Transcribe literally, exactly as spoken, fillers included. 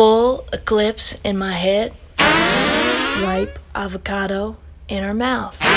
Full eclipse in my head, ripe avocado in her mouth.